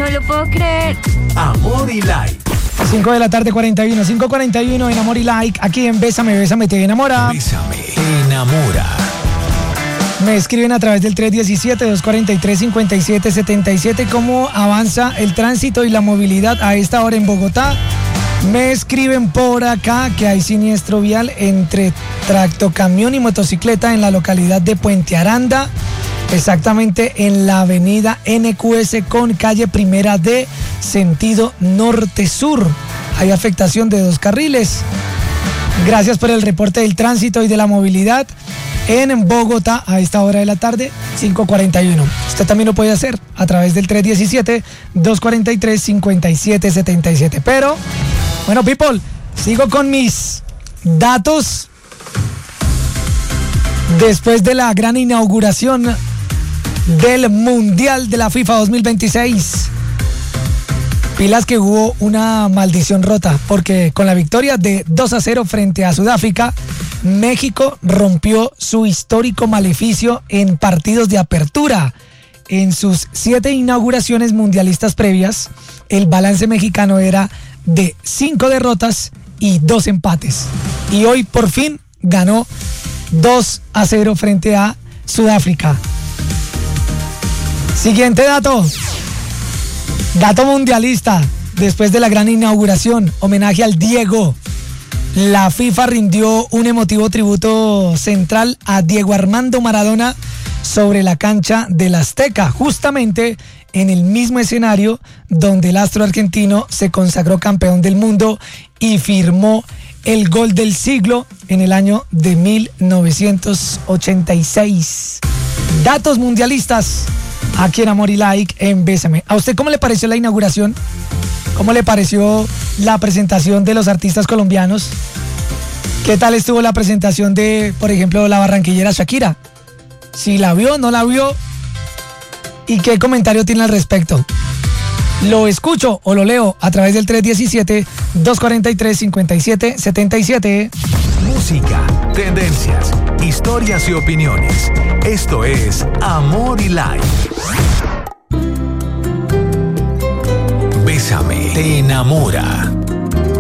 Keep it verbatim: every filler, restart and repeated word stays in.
No lo puedo creer. Amor y Like. cinco de la tarde, cuarenta y uno. cinco cuarenta y uno en Amor y Like. Aquí en Bésame, Bésame, te enamora. Bésame, te enamora. Me escriben a través del tres uno siete, dos cuatro tres, cinco siete siete siete cómo avanza el tránsito y la movilidad a esta hora en Bogotá. Me escriben por acá que hay siniestro vial entre tractocamión y motocicleta en la localidad de Puente Aranda, exactamente en la avenida N Q S con calle Primera D, sentido norte-sur. Hay afectación de dos carriles. Gracias por el reporte del tránsito y de la movilidad en Bogotá a esta hora de la tarde, cinco cuarenta y uno. Usted también lo puede hacer a través del tres uno siete, dos cuatro tres, cinco siete siete siete. Pero, bueno, people, sigo con mis datos después de la gran inauguración del Mundial de la FIFA dos mil veintiséis. Pilas que hubo una maldición rota, porque con la victoria de dos a cero frente a Sudáfrica, México rompió su histórico maleficio en partidos de apertura. En sus siete inauguraciones mundialistas previas, el balance mexicano era de cinco derrotas y dos empates. Y hoy por fin ganó dos a cero frente a Sudáfrica. Siguiente dato. Dato mundialista. Después de la gran inauguración, homenaje al Diego. La FIFA rindió un emotivo tributo central a Diego Armando Maradona sobre la cancha del Azteca, justamente en el mismo escenario donde el astro argentino se consagró campeón del mundo y firmó el gol del siglo en el año de mil novecientos ochenta y seis. Datos mundialistas aquí en Amor y Like en Bésame. ¿A usted cómo le pareció la inauguración? ¿Cómo le pareció la presentación de los artistas colombianos? ¿Qué tal estuvo la presentación de, por ejemplo, la barranquillera Shakira? Si la vio, no la vio. ¿Y qué comentario tiene al respecto? Lo escucho o lo leo a través del tres uno siete, dos cuatro tres, cinco siete siete siete. Música, tendencias, historias y opiniones. Esto es Amor y Like. Bésame, te enamora.